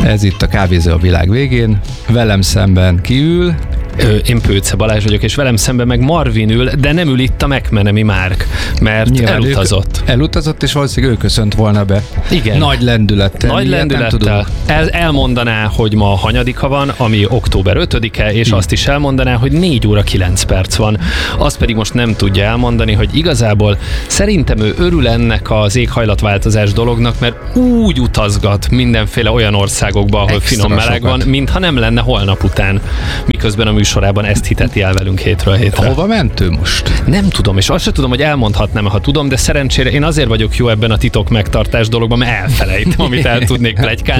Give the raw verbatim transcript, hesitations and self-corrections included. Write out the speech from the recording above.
Ez itt a Kávézó a világ végén. Velem szemben kiül. Ö, én Pőce Balázs vagyok, és velem szemben meg Marvin ül, de nem ül itt a McMenemy Márk, mert Nyilván elutazott. Ő, elutazott, és valószínűleg ő köszönt volna be. Igen. Nagy lendülettel. Nagy Ilyet lendülettel. El, elmondaná, hogy ma hanyadika van, ami október ötödike, és hmm. azt is elmondaná, hogy négy óra kilenc perc van. Azt pedig most nem tudja elmondani, hogy igazából szerintem ő örül ennek az éghajlatváltozás dolognak, mert úgy utazgat mindenféle olyan országokba, ahol Extra finom meleg sokat. van, mintha nem lenne holnap után. Miközben a műsorában ezt hiteti el velünk hétről hétre. Hova ment ő most? Nem tudom, és azt sem tudom, hogy elmondhatnám, ha tudom, de szerencsére én azért vagyok jó ebben a titok megtartás dologban, mert elfelejtem, amit el tudnék pletykálni.